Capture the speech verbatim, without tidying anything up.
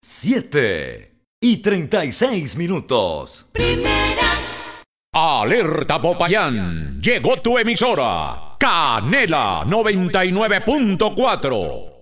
siete y treinta y seis minutos. Primera. Alerta Popayán, llegó tu emisora, Canela noventa y nueve punto cuatro.